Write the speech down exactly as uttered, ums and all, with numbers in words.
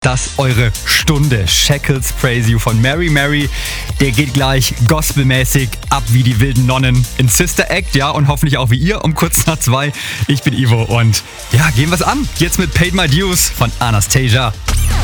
das eure Stunde. Shackles Praise You von Mary Mary. Der geht gleich gospelmäßig ab wie die wilden Nonnen in Sister Act, ja, und hoffentlich auch wie ihr um kurz nach zwei. Ich bin Ivo und ja, gehen wir's an. Jetzt mit Paid My Dues von Anastasia.